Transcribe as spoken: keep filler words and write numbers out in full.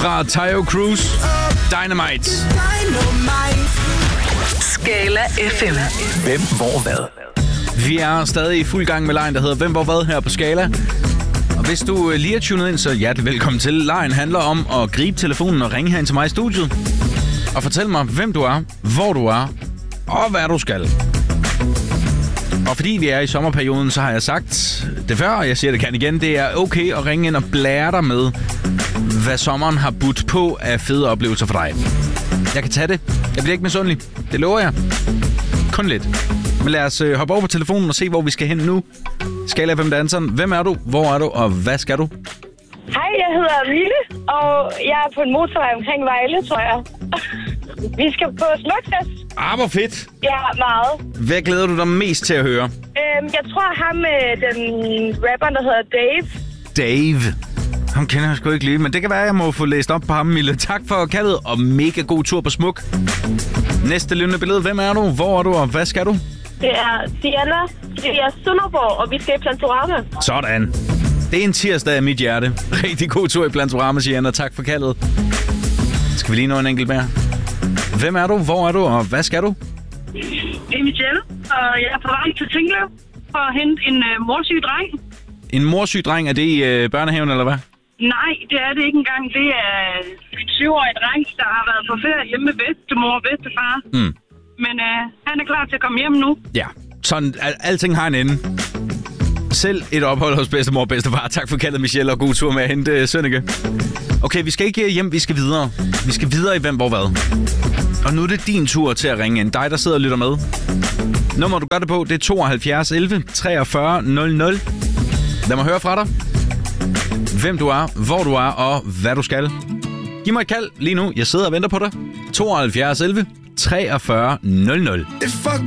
fra Tayo Cruz. Dynamite. Skala F M. Hvem, hvor, hvad? Vi er stadig i fuld gang med lejen, der hedder Hvem, hvor, hvad her på Skala. Og hvis du lige er tunet ind, så hjertelig velkommen til. Lejen handler om at gribe telefonen og ringe herind til mig i studiet. Og fortæl mig, hvem du er, hvor du er og hvad du skal. Og fordi vi er i sommerperioden, så har jeg sagt det før, og jeg siger det kan igen. Det er okay at ringe ind og blære dig med, hvad sommeren har budt på af fede oplevelser for dig. Jeg kan tage det. Jeg bliver ikke misundelig. Det lover jeg. Kun lidt. Men lad os øh, hoppe over på telefonen og se, hvor vi skal hen nu. Skala F M danseren. Hvem er du? Hvor er du? Og hvad skal du? Hej, jeg hedder Mille, og jeg er på en motorvej omkring Vejle, tror jeg. Vi skal på Smukfest. Ah, hvor fedt. Ja, meget. Hvad glæder du dig mest til at høre? Øhm, jeg tror ham med den rapper, der hedder Dave. Dave. Ham kender jeg sgu ikke lige, men det kan være, at jeg må få læst op på ham, Mille. Tak for kaldet, og mega god tur på Smuk. Næste levende billede. Hvem er du? Hvor er du? Og hvad skal du? Det er Diana. Det er Sønderborg, og vi skal i Plantorama. Sådan. Det er en tirsdag af mit hjerte. Rigtig god tur i Plantorama, Diana. Tak for kaldet. Skal vi lige nå en enkelt mere? Hvem er du? Hvor er du? Og hvad skal du? Det er Michelle, og jeg er på vej til Tinglev for at hente en uh, morsyg dreng. En morsyg dreng? Er det i øh, børnehaven, eller hvad? Nej, det er det ikke engang. Det er en syv-årig dreng, der har været på ferie hjemme med bedstemor og bedstefar. Mm. Men uh, han er klar til at komme hjem nu. Ja, sådan al- alting har en ende. Selv et ophold hos bedstemor og bedstefar. Tak for kaldet, Michelle, og god tur med at hente Sønneke. Okay, vi skal ikke hjem, vi skal videre. Vi skal videre i Hvem, hvor, hvad. Og nu er det din tur til at ringe ind. Dig, der sidder og lytter med. Nummer, du gør det på, det er tooghalvfjerds elleve treogfyrre nul nul. Lad mig høre fra dig. Hvem du er, hvor du er og hvad du skal. Giv mig et kald lige nu. Jeg sidder og venter på dig. tooghalvfjerds elleve treogfyrre nul nul.